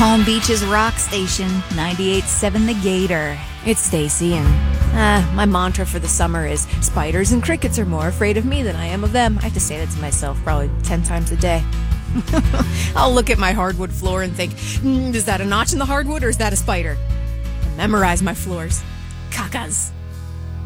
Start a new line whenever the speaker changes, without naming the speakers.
Palm Beach's rock station, 98.7 The Gator.
It's Stacy, and my mantra for the summer is spiders and crickets are more afraid of me than I am of them. I have to say that to myself probably 10 times a day. I'll look at my hardwood floor and think, is that a notch in the hardwood or is that a spider? I memorize my floors. Cacas.